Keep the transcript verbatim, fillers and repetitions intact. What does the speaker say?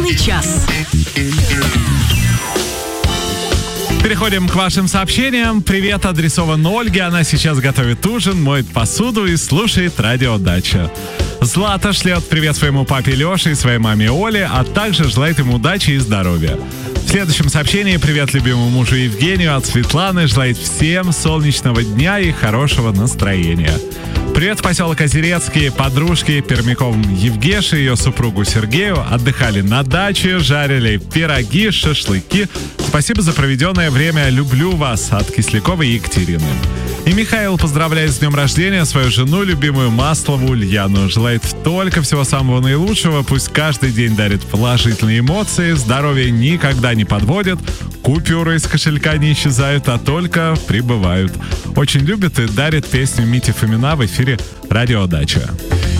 Полный час. Переходим к вашим сообщениям. Привет адресован Ольге. Она сейчас готовит ужин, моет посуду и слушает радио «Дача». Злата шлет привет своему папе Леше и своей маме Оле, а также желает ему удачи и здоровья. В следующем сообщении привет любимому мужу Евгению от Светланы. Желает всем солнечного дня и хорошего настроения. Привет в поселок Озерецкий. Подружки Пермяковым Евгеше и ее супругу Сергею отдыхали на даче, жарили пироги, шашлыки. Спасибо за проведенное время. Люблю вас от Кисляковой Екатерины. И Михаил поздравляет с днем рождения свою жену, любимую Маслову Ульяну. Желает только всего самого наилучшего. Пусть каждый день дарит положительные эмоции. Здоровье никогда не подводит. Купюры из кошелька не исчезают, а только прибывают. Очень любит и дарит песню Мити Фомина в эфире «Радио Дача».